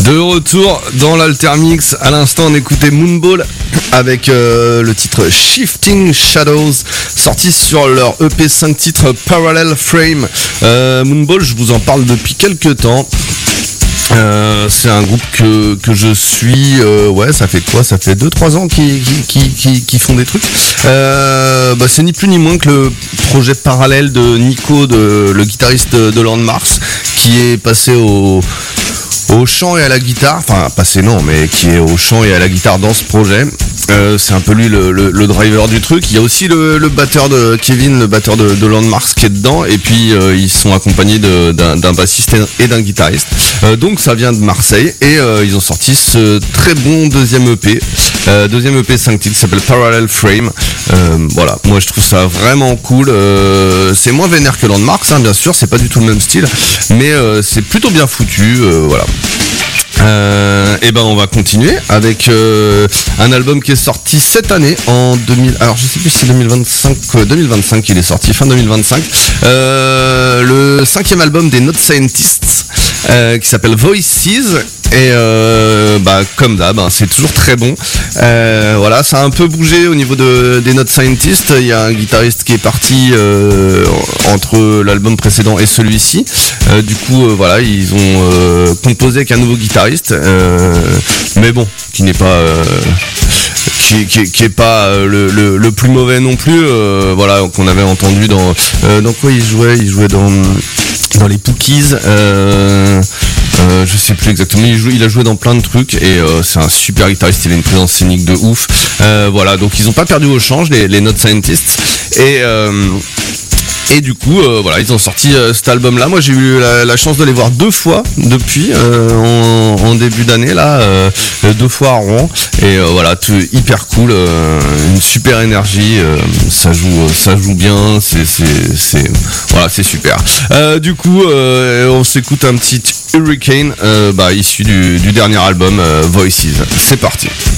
De retour dans l'Altermix, à l'instant on écoutait Moonball avec le titre Shifting Shadows, sorti sur leur EP 5 titres Parallel Frame. Moonball, je vous en parle depuis quelques temps. C'est un groupe que je suis, ça fait quoi? Ça fait 2-3 ans qu'ils font des trucs. C'est ni plus ni moins que le projet parallèle de Nico, le guitariste de Land Mars, qui est passé au chant et à la guitare, enfin passé non, mais qui est au chant et à la guitare dans ce projet. C'est un peu lui le driver du truc. Il y a aussi le batteur de Kevin, le batteur de Land Mars qui est dedans, et puis ils sont accompagnés d'un bassiste et d'un guitariste. Donc ça vient de Marseille, et ils ont sorti ce très bon deuxième EP 5 titres qui s'appelle Parallel Frame. Voilà, moi je trouve ça vraiment cool. C'est moins vénère que Land Mars, bien sûr, c'est pas du tout le même style, mais c'est plutôt bien foutu. Voilà. Et on va continuer avec un album qui est sorti cette année en 2000. Alors je sais plus si 2025 il est sorti, fin 2025. Le 5e album des Not Scientists, qui s'appelle Voices. Et comme d'hab, c'est toujours très bon. Voilà, ça a un peu bougé au niveau des Not Scientists. Il y a un guitariste qui est parti entre l'album précédent et celui-ci. Du coup, voilà, ils ont composé avec un nouveau guitariste, mais bon, qui n'est pas qui est pas le plus mauvais non plus. Voilà, qu'on avait entendu dans quoi il jouait dans les Pookies. Je sais plus exactement, il a joué dans plein de trucs, et c'est un super guitariste, il a une présence scénique de ouf. Voilà, donc ils ont pas perdu au change, les Not Scientists, et du coup, voilà, ils ont sorti cet album-là. Moi, j'ai eu la chance de les voir 2 fois depuis en début d'année là, 2 fois à Rouen, et voilà, tout hyper cool, une super énergie, ça joue bien, c'est super. Du coup, on s'écoute un petit Hurricane, issu du dernier album Voices. C'est parti.